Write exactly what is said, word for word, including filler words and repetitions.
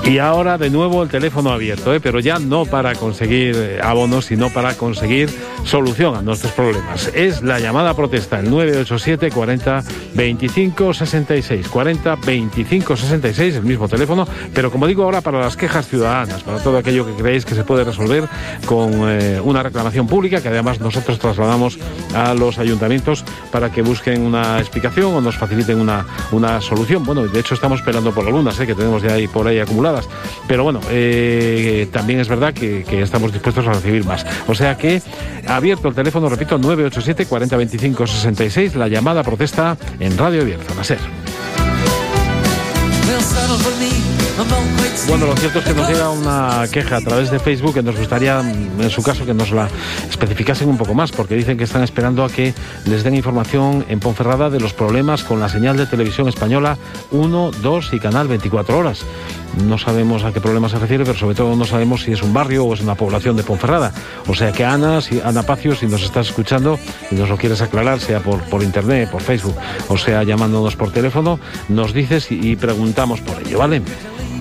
Y ahora de nuevo el teléfono abierto, ¿eh? Pero ya no para conseguir abonos, sino para conseguir solución a nuestros problemas. Es la llamada protesta, el nueve ocho siete cuarenta veinticinco sesenta y seis, cuarenta veinticinco sesenta y seis, el mismo teléfono, pero como digo ahora para las quejas ciudadanas, para todo aquello que creéis que se puede resolver con eh, una reclamación pública, que además nosotros trasladamos a los ayuntamientos para que busquen una explicación o nos faciliten una, una solución. Bueno, de hecho estamos esperando por algunas, ¿eh? Que tenemos ya ahí por ahí acumuladas. Pero bueno, eh, también es verdad que, que estamos dispuestos a recibir más. O sea que, abierto el teléfono, repito, nueve ocho siete cuarenta veinticinco sesenta y seis, la llamada protesta en Radio Bierzo, Naser. Bueno, lo cierto es que nos llega una queja a través de Facebook que nos gustaría, en su caso, que nos la especificasen un poco más, porque dicen que están esperando a que les den información en Ponferrada de los problemas con la señal de televisión española uno, dos y canal veinticuatro horas. No sabemos a qué problema se refiere, pero sobre todo no sabemos si es un barrio o es una población de Ponferrada. O sea que Ana, si, Ana Pacio, si nos estás escuchando y nos lo quieres aclarar, sea por, por internet, por Facebook, o sea llamándonos por teléfono, nos dices y, y preguntamos por ello, ¿vale?